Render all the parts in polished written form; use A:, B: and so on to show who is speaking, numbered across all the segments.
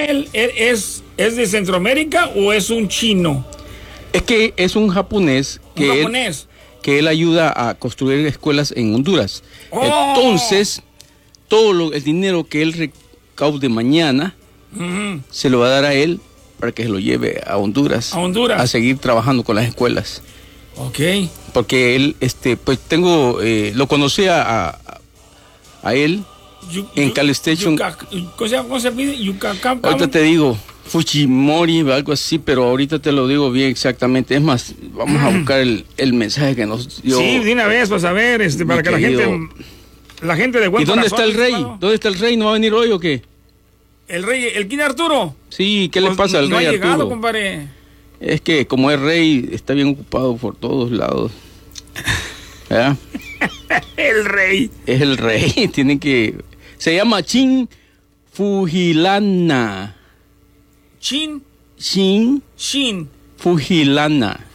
A: él es de Centroamérica o es un chino?
B: Es que es un japonés que él ayuda a construir escuelas en Honduras. Entonces, el dinero que él recaude mañana se lo va a dar a él para que se lo lleve a Honduras. A seguir trabajando con las escuelas.
A: Ok.
B: Porque él, pues lo conocí a él en Cal Station.
A: ¿Cómo se pide?
B: Ahorita te digo, Fujimori, algo así, pero ahorita te lo digo bien exactamente. Es más, vamos a buscar el mensaje que nos dio.
A: Sí, de una vez, para saber, para que la gente de buen
B: corazón. ¿Y dónde está el rey?
A: ¿No?
B: ¿Dónde está el rey? ¿No va a venir hoy o qué?
A: ¿El rey, el King Arturo?
B: Sí, ¿qué le pasa al rey Arturo? No ha llegado,
A: compadre.
B: Es que como es rey, está bien ocupado por todos lados. ¿Verdad?
A: El rey.
B: Es el rey, tienen que... Se llama Chin Fujilana.
A: Chin
B: Fujilana.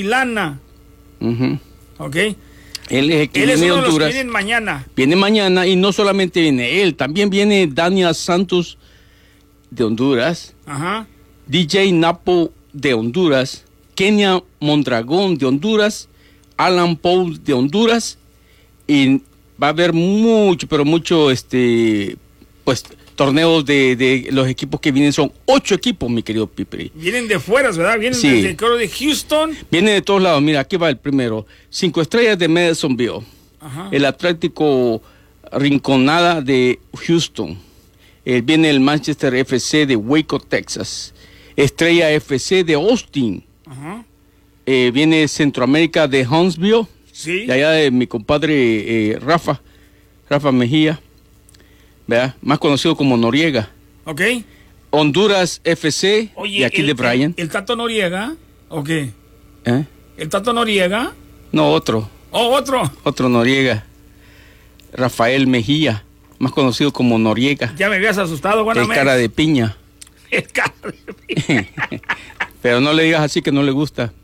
A: Ok.
B: Él es el que viene de Honduras.
A: Vienen mañana.
B: Viene mañana y no solamente viene él, también viene Daniel Santos de Honduras.
A: Ajá.
B: DJ Napo de Honduras. Kenia Mondragón de Honduras. Alan Paul de Honduras. Y va a haber mucho, pero mucho, pues, torneos de los equipos que vienen. Son 8 equipos, mi querido Pipri.
A: Vienen de fuera, ¿verdad? Vienen desde el coro de Houston.
B: Vienen de todos lados. Mira, aquí va el primero. 5 Estrellas de Madisonville.
A: Ajá.
B: El Atlético Rinconada de Houston. Viene el Manchester FC de Waco, Texas. Estrella FC de Austin.
A: Ajá.
B: Viene Centroamérica de Huntsville.
A: Sí.
B: De allá de mi compadre Rafa Mejía, ¿verdad? Más conocido como Noriega.
A: Ok.
B: Honduras FC.
A: Oye,
B: de aquí de Bryan.
A: ¿El Tato Noriega? ¿O qué?
B: ¿Eh?
A: ¿El Tato Noriega?
B: No, otro.
A: Oh, otro.
B: Otro Noriega. Rafael Mejía, más conocido como Noriega.
A: Ya me habías asustado, Guanamex.
B: El cara de piña.
A: El cara de piña.
B: Pero no le digas así que no le gusta.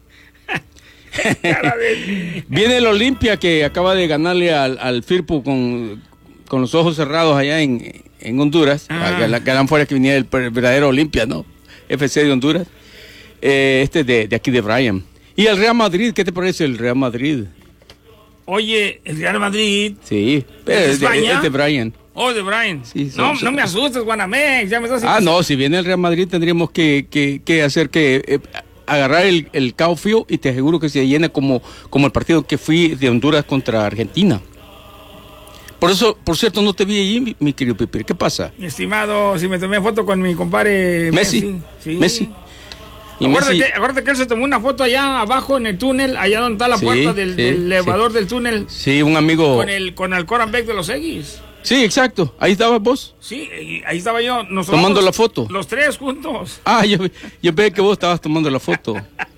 B: Viene el Olimpia que acaba de ganarle al Firpo con los ojos cerrados allá en Honduras. La gran fuera que venía el verdadero Olimpia, ¿no? FC de Honduras. De aquí de Bryan. Y el Real Madrid, ¿qué te parece el Real Madrid?
A: Oye, el Real Madrid.
B: Sí, es de Bryan.
A: Oh, de Bryan.
B: Sí,
A: no me asustes, Guanamex. Ya me estás
B: no, si viene el Real Madrid tendríamos que hacer agarrar el Caufío y te aseguro que se llena como el partido que fui de Honduras contra Argentina. Por eso, por cierto, no te vi allí, mi querido Pepe. ¿Qué pasa?
A: Mi estimado, si me tomé foto con mi compadre
B: Messi. Sí. Messi.
A: Acuérdate que él se tomó una foto allá abajo en el túnel, allá donde está la puerta del elevador del túnel.
B: Sí, un amigo.
A: Con el Coran Beck de los Egis.
B: Sí, exacto. Ahí estabas vos.
A: Sí, ahí estaba yo.
B: Tomando la foto.
A: Los 3 juntos.
B: Yo pensé que vos estabas tomando la foto.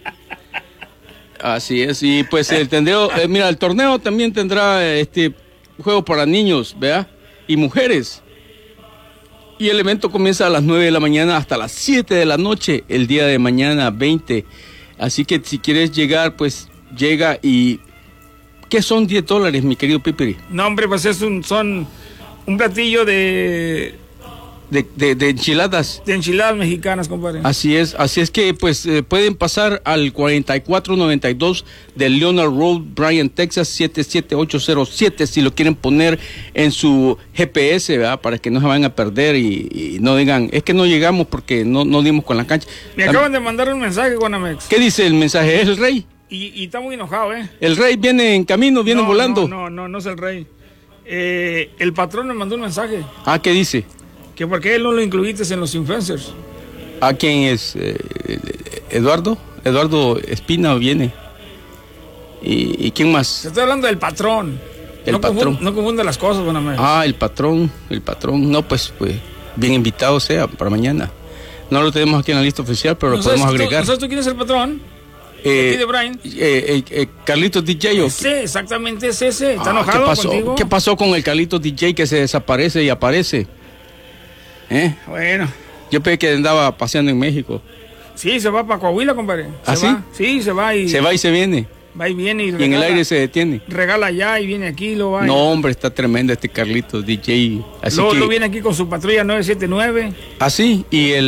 B: Así es. Y pues el torneo también tendrá juego para niños, ¿verdad? Y mujeres. Y el evento comienza a las 9 de la mañana hasta las 7 de la noche, el día de mañana 20. Así que si quieres llegar, pues llega y... ¿Qué son $10, mi querido Pipiri?
A: No, hombre, pues son un platillo de
B: enchiladas.
A: De enchiladas mexicanas, compadre.
B: Así es que pues pueden pasar al 4492 de Leonard Road, Bryan, Texas, 77807, si lo quieren poner en su GPS, ¿verdad? Para que no se vayan a perder y no digan, es que no llegamos porque no dimos con la cancha.
A: Me acaban de mandar un mensaje, Guanamex.
B: ¿Qué dice el mensaje? ¿Es el rey?
A: Y está muy enojado, ¿eh?
B: El rey viene en camino, viene volando.
A: No es el rey. El patrón me mandó un mensaje.
B: ¿Qué dice?
A: Que por qué él no lo incluiste en los influencers.
B: ¿Quién es? ¿Eduardo? Eduardo Espina viene. ¿Y quién más?
A: Te estoy hablando del patrón.
B: El patrón.
A: No confunde las cosas, Guanamex.
B: El patrón. No, pues bien invitado sea para mañana. No lo tenemos aquí en la lista oficial, pero lo podemos agregar.
A: ¿Sabes tú quién es el patrón? Aquí de Bryan.
B: Carlitos DJ.
A: Sí, exactamente es ese. ¿Está enojado contigo?
B: ¿Qué pasó con el Carlitos DJ que se desaparece y aparece?
A: Bueno.
B: Yo pensé que andaba paseando en México.
A: Sí, se va para Coahuila, compadre.
B: ¿Sí?
A: Sí, se va y...
B: Se va y se viene.
A: Va y viene y
B: regala, en el aire se detiene.
A: Regala allá y viene aquí, lo va.
B: No, hombre, está tremendo este Carlitos DJ.
A: Lo viene aquí con su patrulla 979.
B: Sí, y el